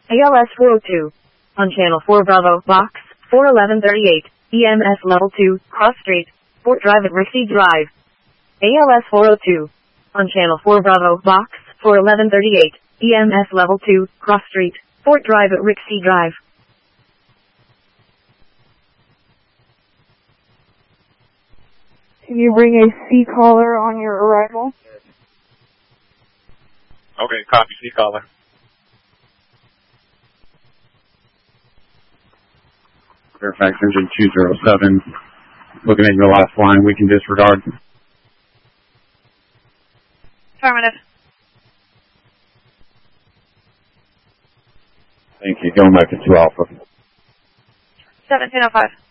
ALS 402. On Channel 4 Bravo, Box 41138, EMS Level 2, Cross Street, Fort Drive at Rixey Drive. ALS 402. On Channel 4 Bravo, Box 41138, EMS Level 2, Cross Street, Fort Drive at Rixey Drive. Can you bring a C caller on your arrival? Okay, copy, C caller. Fairfax engine 207. Looking at your last line, we can disregard. Affirmative. Thank you. Going back to 2 Alpha. 1705.